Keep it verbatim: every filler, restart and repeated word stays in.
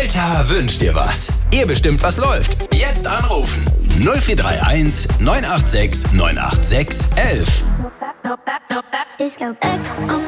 Alter, wünsch dir was. Ihr bestimmt, was läuft. Jetzt anrufen. null vier drei eins neun acht sechs neun acht sechs eins eins. Disco X